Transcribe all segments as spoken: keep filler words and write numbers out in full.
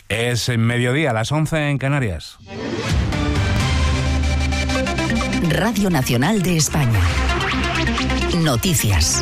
Es mediodía, a las once en Canarias. Radio Nacional de España. Noticias.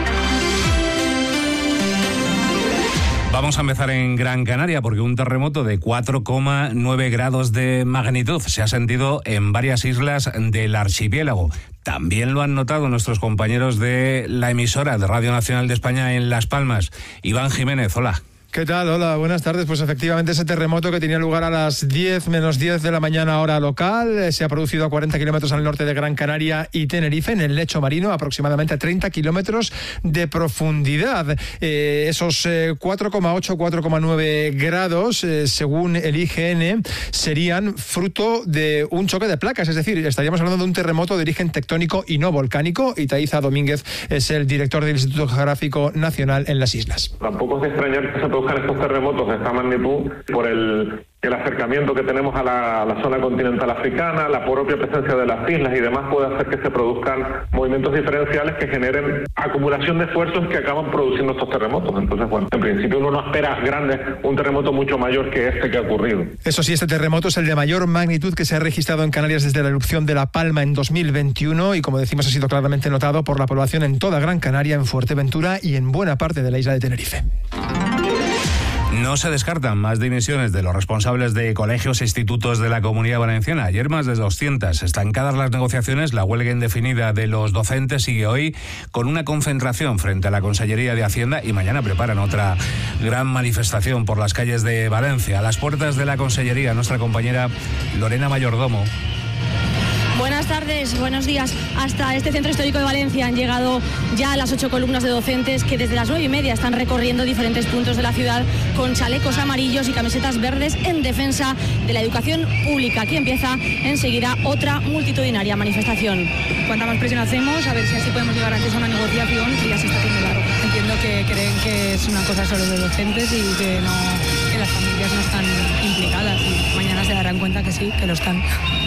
Vamos a empezar en Gran Canaria porque un terremoto de cuatro coma nueve grados de magnitud se ha sentido en varias islas del archipiélago. También lo han notado nuestros compañeros de la emisora de Radio Nacional de España en Las Palmas. Iván Jiménez, hola. ¿Qué tal? Hola, buenas tardes. Pues efectivamente ese terremoto que tenía lugar a las diez menos diez de la mañana hora local eh, se ha producido a cuarenta kilómetros al norte de Gran Canaria y Tenerife, en el lecho marino, aproximadamente a treinta kilómetros de profundidad. Eh, esos eh, cuatro coma ocho, cuatro coma nueve grados, eh, según el I G N, serían fruto de un choque de placas, es decir, estaríamos hablando de un terremoto de origen tectónico y no volcánico. Itaiza Domínguez es el director del Instituto Geográfico Nacional en las islas. Tampoco es de extrañar que se produzcan estos terremotos de esta magnitud por el, el acercamiento que tenemos a la, a la zona continental africana, la propia presencia de las islas y demás puede hacer que se produzcan movimientos diferenciales que generen acumulación de esfuerzos que acaban produciendo estos terremotos. Entonces, bueno, en principio uno no espera grandes, un terremoto mucho mayor que este que ha ocurrido. Eso sí, este terremoto es el de mayor magnitud que se ha registrado en Canarias desde la erupción de La Palma en dos mil veintiuno y, como decimos, ha sido claramente notado por la población en toda Gran Canaria, en Fuerteventura y en buena parte de la isla de Tenerife. No se descartan más dimisiones de los responsables de colegios e institutos de la Comunidad Valenciana. Ayer más de doscientas. Estancadas las negociaciones, la huelga indefinida de los docentes sigue hoy con una concentración frente a la Consellería de Hacienda y mañana preparan otra gran manifestación por las calles de Valencia. A las puertas de la Consellería, nuestra compañera Lorena Mayordomo. Buenas tardes, buenos días. Hasta este centro histórico de Valencia han llegado ya las ocho columnas de docentes que desde las nueve y media están recorriendo diferentes puntos de la ciudad con chalecos amarillos y camisetas verdes en defensa de la educación pública. Aquí empieza enseguida otra multitudinaria manifestación. Cuanta más presión hacemos, a ver si así podemos llegar antes a una negociación que ya se está haciendo largo. Entiendo que creen que es una cosa solo de docentes y que, no, que las familias no están implicadas y mañana se darán cuenta que sí, que lo están.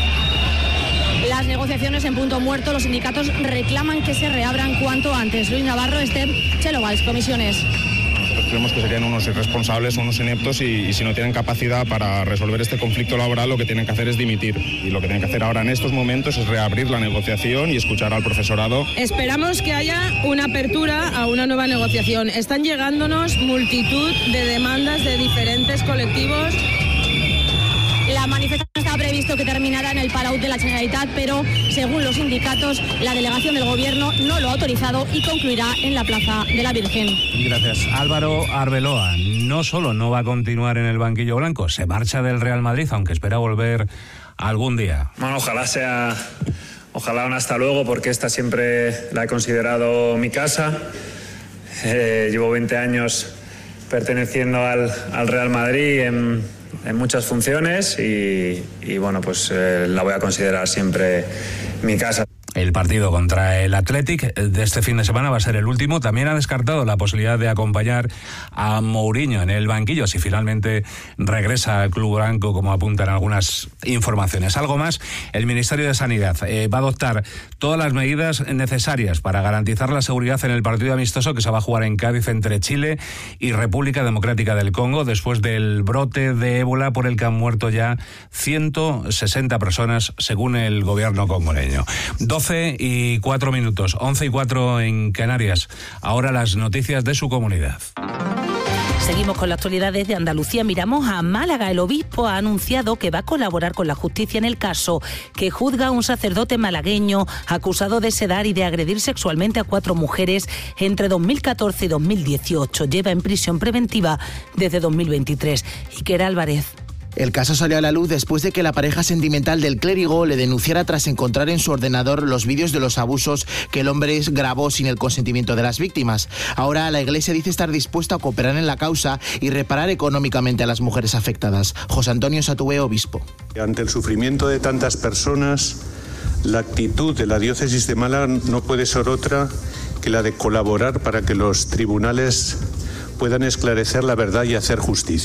Las negociaciones en punto muerto, los sindicatos reclaman que se reabran cuanto antes. Luis Navarro, Esther, Chelo Valls, comisiones. Nosotros creemos que serían unos irresponsables, unos ineptos y, y si no tienen capacidad para resolver este conflicto laboral, lo que tienen que hacer es dimitir. Y lo que tienen que hacer ahora en estos momentos es reabrir la negociación y escuchar al profesorado. Esperamos que haya una apertura a una nueva negociación. Están llegándonos multitud de demandas de diferentes colectivos. La manifestación estaba previsto que terminara en el Palau de la Generalitat, pero según los sindicatos, la delegación del gobierno no lo ha autorizado y concluirá en la Plaza de la Virgen. Gracias. Álvaro Arbeloa no solo no va a continuar en el banquillo blanco, se marcha del Real Madrid, aunque espera volver algún día. Bueno, ojalá sea, ojalá un hasta luego, porque esta siempre la he considerado mi casa. Eh, llevo veinte años perteneciendo al, al Real Madrid en... en muchas funciones y, y bueno, pues eh, la voy a considerar siempre mi casa. El partido contra el Athletic de este fin de semana va a ser el último. También ha descartado la posibilidad de acompañar a Mourinho en el banquillo si finalmente regresa al club blanco, como apuntan algunas informaciones. Algo más, el Ministerio de Sanidad eh, va a adoptar todas las medidas necesarias para garantizar la seguridad en el partido amistoso que se va a jugar en Cádiz entre Chile y República Democrática del Congo después del brote de ébola por el que han muerto ya ciento sesenta personas según el gobierno congoleño. doce y cuatro minutos, once y cuatro en Canarias. Ahora las noticias de su comunidad. Seguimos con las actualidades de Andalucía. Miramos a Málaga. El obispo ha anunciado que va a colaborar con la justicia en el caso que juzga a un sacerdote malagueño acusado de sedar y de agredir sexualmente a cuatro mujeres entre dos mil catorce y dos mil dieciocho. Lleva en prisión preventiva desde dos mil veintitrés. Iker Álvarez. El caso salió a la luz después de que la pareja sentimental del clérigo le denunciara tras encontrar en su ordenador los vídeos de los abusos que el hombre grabó sin el consentimiento de las víctimas. Ahora la Iglesia dice estar dispuesta a cooperar en la causa y reparar económicamente a las mujeres afectadas. José Antonio Satúe, obispo. Ante el sufrimiento de tantas personas, la actitud de la diócesis de Málaga no puede ser otra que la de colaborar para que los tribunales puedan esclarecer la verdad y hacer justicia.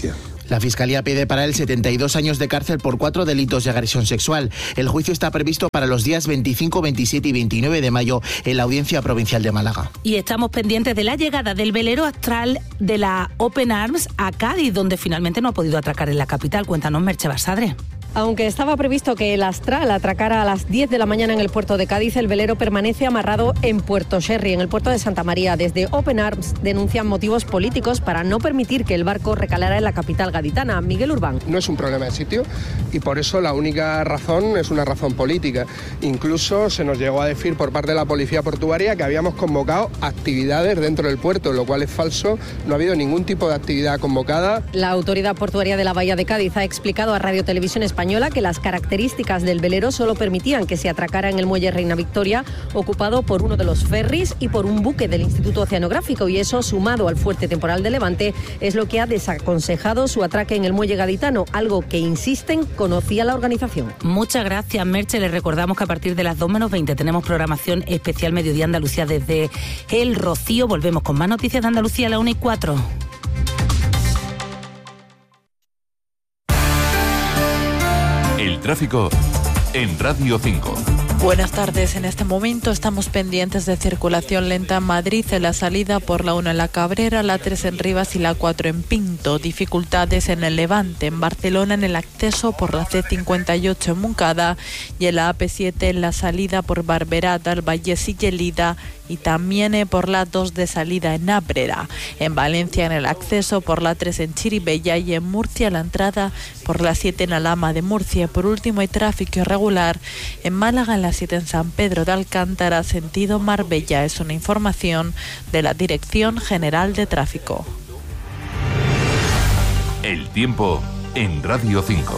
La Fiscalía pide para él setenta y dos años de cárcel por cuatro delitos de agresión sexual. El juicio está previsto para los días veinticinco, veintisiete y veintinueve de mayo en la Audiencia Provincial de Málaga. Y estamos pendientes de la llegada del velero astral de la Open Arms a Cádiz, donde finalmente no ha podido atracar en la capital. Cuéntanos, Merche Basadre. Aunque estaba previsto que el Astral atracara a las diez de la mañana en el puerto de Cádiz, el velero permanece amarrado en Puerto Sherry, en el puerto de Santa María. Desde Open Arms denuncian motivos políticos para no permitir que el barco recalara en la capital gaditana. Miguel Urbán. No es un problema de sitio y por eso la única razón es una razón política. Incluso se nos llegó a decir por parte de la policía portuaria que habíamos convocado actividades dentro del puerto, lo cual es falso. No ha habido ningún tipo de actividad convocada. La autoridad portuaria de la Bahía de Cádiz ha explicado a Radio Televisión Española que las características del velero solo permitían que se atracara en el muelle Reina Victoria, ocupado por uno de los ferries y por un buque del Instituto Oceanográfico, y eso, sumado al fuerte temporal de Levante, es lo que ha desaconsejado su atraque en el muelle gaditano, algo que, insisten, conocía la organización. Muchas gracias, Merche. Les recordamos que a partir de las dos menos veinte tenemos programación especial Mediodía Andalucía desde El Rocío. Volvemos con más noticias de Andalucía a la una y cuatro. El tráfico en Radio cinco. Buenas tardes. En este momento estamos pendientes de circulación lenta en Madrid, en la salida por la uno en la Cabrera, la tres en Rivas y la cuatro en Pinto. Dificultades en el Levante, en Barcelona en el acceso por la C cincuenta y ocho en Moncada y en la A P siete en la salida por Barberata, el Vallés y Llelida, y también por la dos de salida en Ábrera. En Valencia en el acceso por la tres en Chiribella y en Murcia la entrada por la siete en Alhama de Murcia. Por último hay tráfico irregular en Málaga en la siete en San Pedro de Alcántara, sentido Marbella. Es una información de la Dirección General de Tráfico. El tiempo en Radio cinco.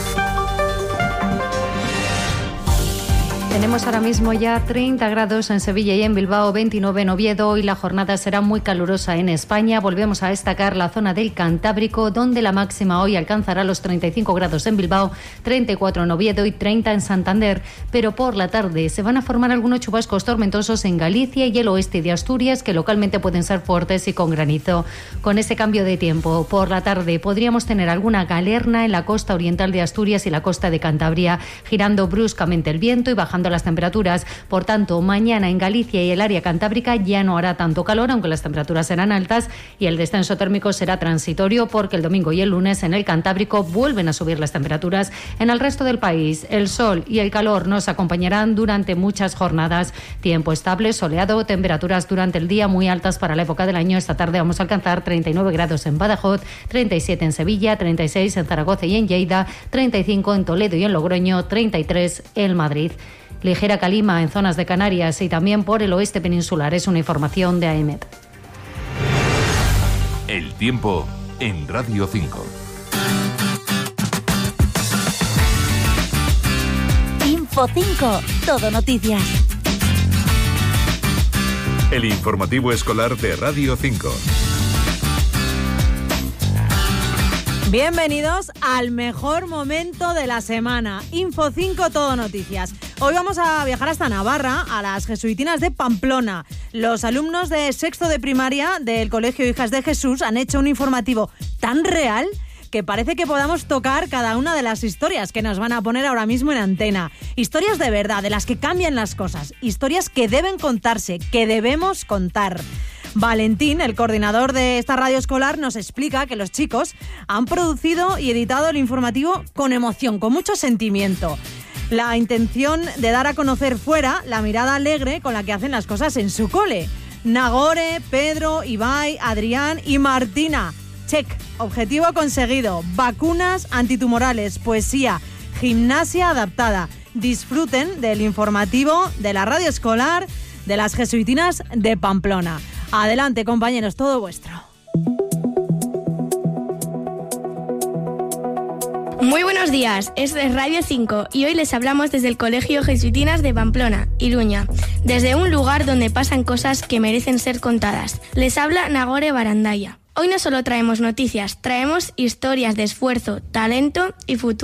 Tenemos ahora mismo ya treinta grados en Sevilla y en Bilbao, veintinueve en Oviedo, y la jornada será muy calurosa en España. Volvemos a destacar la zona del Cantábrico, donde la máxima hoy alcanzará los treinta y cinco grados en Bilbao, treinta y cuatro en Oviedo y treinta en Santander. Pero por la tarde se van a formar algunos chubascos tormentosos en Galicia y el oeste de Asturias, que localmente pueden ser fuertes y con granizo. Con ese cambio de tiempo, por la tarde podríamos tener alguna galerna en la costa oriental de Asturias y la costa de Cantabria, girando bruscamente el viento y bajando las temperaturas. Por tanto, mañana en Galicia y el área cantábrica ya no hará tanto calor, aunque las temperaturas serán altas, y el descenso térmico será transitorio, porque el domingo y el lunes en el Cantábrico vuelven a subir las temperaturas. En el resto del país, el sol y el calor nos acompañarán durante muchas jornadas. Tiempo estable, soleado, temperaturas durante el día muy altas para la época del año. Esta tarde vamos a alcanzar treinta y nueve grados en Badajoz, treinta y siete en Sevilla, treinta y seis en Zaragoza y en Lleida, treinta y cinco en Toledo y en Logroño, treinta y tres en Madrid. Ligera calima en zonas de Canarias y también por el oeste peninsular. Es una información de A E M E T. El tiempo en Radio cinco. Info cinco, todo noticias. El informativo escolar de Radio cinco. Bienvenidos al mejor momento de la semana. Info cinco, todo noticias. Hoy vamos a viajar hasta Navarra, a las jesuitinas de Pamplona. Los alumnos de sexto de primaria del Colegio Hijas de Jesús han hecho un informativo tan real que parece que podamos tocar cada una de las historias que nos van a poner ahora mismo en antena. Historias de verdad, de las que cambian las cosas. Historias que deben contarse, que debemos contar. Valentín, el coordinador de esta radio escolar, nos explica que los chicos han producido y editado el informativo con emoción, con mucho sentimiento. La intención de dar a conocer fuera la mirada alegre con la que hacen las cosas en su cole. Nagore, Pedro, Ibai, Adrián y Martina. Check, objetivo conseguido. Vacunas antitumorales, poesía, gimnasia adaptada. Disfruten del informativo de la radio escolar de las jesuitinas de Pamplona. Adelante, compañeros, todo vuestro. Muy buenos días, es Radio cinco y hoy les hablamos desde el Colegio Jesuitinas de Pamplona, Iruña, desde un lugar donde pasan cosas que merecen ser contadas. Les habla Nagore Barandaya. Hoy no solo traemos noticias, traemos historias de esfuerzo, talento y futuro.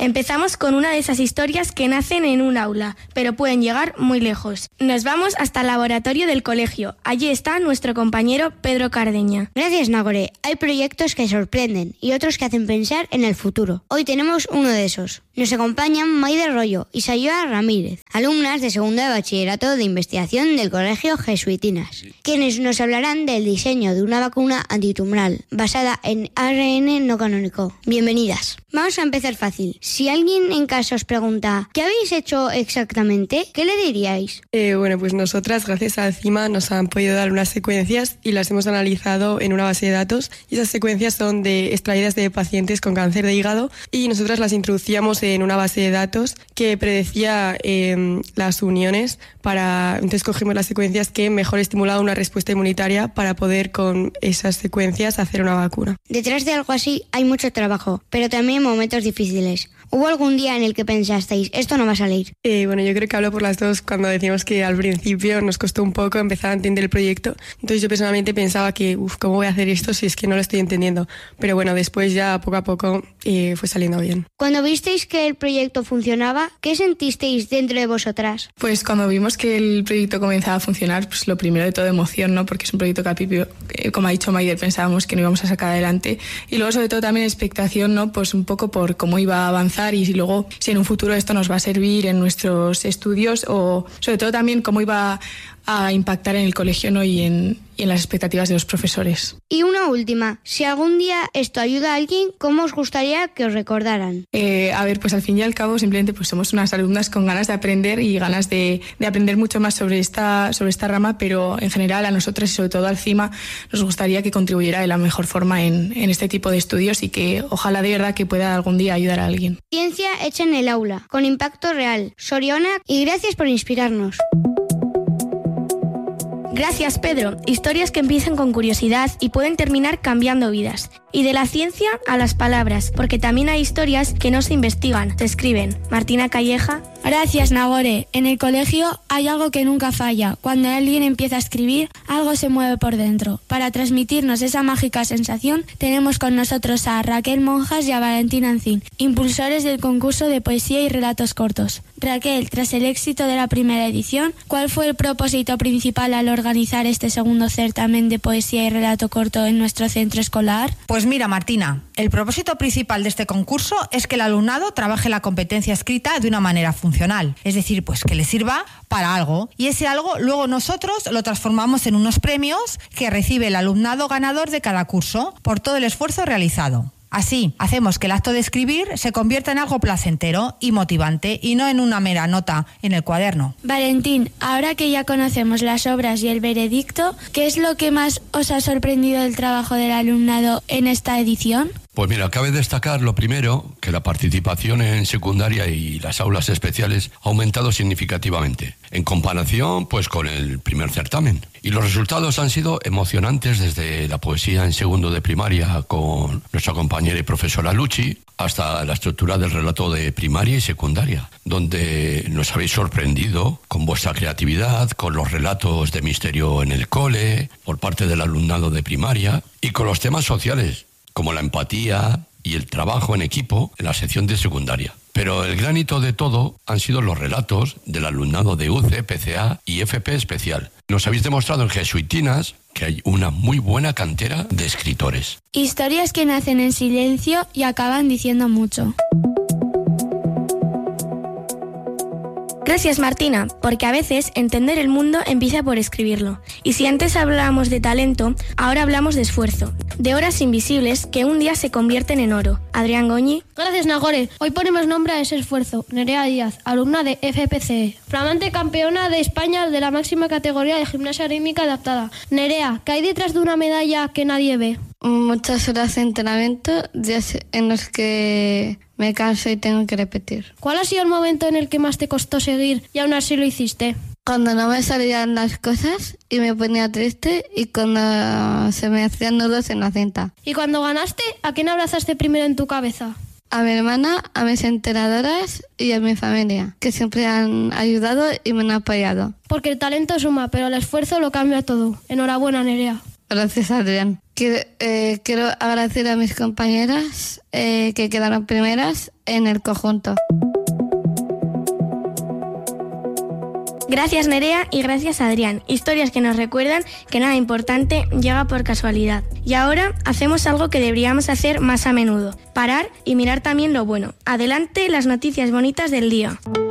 Empezamos con una de esas historias que nacen en un aula, pero pueden llegar muy lejos. Nos vamos hasta el laboratorio del colegio. Allí está nuestro compañero Pedro Cardeña. Gracias, Nagore. Hay proyectos que sorprenden y otros que hacen pensar en el futuro. Hoy tenemos uno de esos. Nos acompañan Maider Rollo y Sayoa Ramírez, alumnas de segundo de bachillerato de investigación del Colegio Jesuitinas, quienes nos hablarán del diseño de una vacuna antitumoral basada en A R N no canónico. Bienvenidas. Vamos a empezar fácil. Si alguien en casa os pregunta ¿qué habéis hecho exactamente? ¿Qué le diríais? Eh, bueno, pues nosotras, gracias a CIMA, nos han podido dar unas secuencias y las hemos analizado en una base de datos. Y esas secuencias son de extraídas de pacientes con cáncer de hígado y nosotras las introducíamos en una base de datos que predecía eh, las uniones para... Entonces cogimos las secuencias que mejor estimulaban una respuesta inmunitaria para poder con esas secuencias hacer una vacuna. Detrás de algo así hay mucho trabajo, pero también momentos difíciles. ¿Hubo algún día en el que pensasteis, esto no va a salir? Eh, bueno, yo creo que hablo por las dos cuando decimos que al principio nos costó un poco empezar a entender el proyecto. Entonces yo personalmente pensaba que, uff, ¿cómo voy a hacer esto si es que no lo estoy entendiendo? Pero bueno, después ya poco a poco eh, fue saliendo bien. Cuando visteis que el proyecto funcionaba, ¿qué sentisteis dentro de vosotras? Pues cuando vimos que el proyecto comenzaba a funcionar, pues lo primero de todo emoción, ¿no? Porque es un proyecto que al principio, eh, como ha dicho Maider, pensábamos que no íbamos a sacar adelante. Y luego sobre todo también expectación, ¿no? Pues un poco por cómo iba a avanzar y luego si en un futuro esto nos va a servir en nuestros estudios o sobre todo también cómo iba a impactar en el colegio, ¿no? y, en, y en las expectativas de los profesores. Y una última, si algún día esto ayuda a alguien, ¿cómo os gustaría que os recordaran? Eh, a ver, pues al fin y al cabo simplemente pues somos unas alumnas con ganas de aprender y ganas de, de aprender mucho más sobre esta, sobre esta rama, pero en general a nosotras y sobre todo al CIMA nos gustaría que contribuyera de la mejor forma en, en este tipo de estudios y que ojalá de verdad que pueda algún día ayudar a alguien. Ciencia hecha en el aula, con impacto real. Soriona, y gracias por inspirarnos. Gracias, Pedro. Historias que empiezan con curiosidad y pueden terminar cambiando vidas. Y de la ciencia a las palabras, porque también hay historias que no se investigan, se escriben. Martina Calleja. Gracias, Nagore. En el colegio hay algo que nunca falla. Cuando alguien empieza a escribir, algo se mueve por dentro. Para transmitirnos esa mágica sensación, tenemos con nosotros a Raquel Monjas y a Valentín Ancín, impulsores del concurso de poesía y relatos cortos. Raquel, tras el éxito de la primera edición, ¿cuál fue el propósito principal al organizar este segundo certamen de poesía y relato corto en nuestro centro escolar? Pues mira, Martina, el propósito principal de este concurso es que el alumnado trabaje la competencia escrita de una manera funcional, es decir, pues que le sirva para algo, y ese algo luego nosotros lo transformamos en unos premios que recibe el alumnado ganador de cada curso por todo el esfuerzo realizado. Así, hacemos que el acto de escribir se convierta en algo placentero y motivante y no en una mera nota en el cuaderno. Valentín, ahora que ya conocemos las obras y el veredicto, ¿qué es lo que más os ha sorprendido del trabajo del alumnado en esta edición? Pues mira, cabe destacar lo primero, que la participación en secundaria y las aulas especiales ha aumentado significativamente, en comparación pues con el primer certamen. Y los resultados han sido emocionantes desde la poesía en segundo de primaria con nuestra compañera y profesora Luchi, hasta la estructura del relato de primaria y secundaria, donde nos habéis sorprendido con vuestra creatividad, con los relatos de misterio en el cole, por parte del alumnado de primaria, y con los temas sociales, como la empatía y el trabajo en equipo en la sección de secundaria. Pero el gran hito de todo han sido los relatos del alumnado de U C E, P C A y F P especial. Nos habéis demostrado en Jesuitinas que hay una muy buena cantera de escritores. Historias que nacen en silencio y acaban diciendo mucho. Gracias, Martina, porque a veces entender el mundo empieza por escribirlo. Y si antes hablábamos de talento, ahora hablamos de esfuerzo, de horas invisibles que un día se convierten en oro. Adrián Goñi. Gracias, Nagore. Hoy ponemos nombre a ese esfuerzo. Nerea Díaz, alumna de F P C E, flamante campeona de España de la máxima categoría de gimnasia rítmica adaptada. Nerea, ¿qué hay detrás de una medalla que nadie ve? Muchas horas de entrenamiento, días en los que me canso y tengo que repetir. ¿Cuál ha sido el momento en el que más te costó seguir y aún así lo hiciste? Cuando no me salían las cosas y me ponía triste, y cuando se me hacían nudos en la cinta. ¿Y cuando ganaste, a quién abrazaste primero en tu cabeza? A mi hermana, a mis entrenadoras y a mi familia, que siempre han ayudado y me han apoyado. Porque el talento suma, pero el esfuerzo lo cambia todo. Enhorabuena, Nerea. Gracias, Adrián. Quiero, eh, quiero agradecer a mis compañeras eh, que quedaron primeras en el conjunto. Gracias Nerea y gracias Adrián. Historias que nos recuerdan que nada importante llega por casualidad. Y ahora hacemos algo que deberíamos hacer más a menudo. Parar y mirar también lo bueno. Adelante las noticias bonitas del día.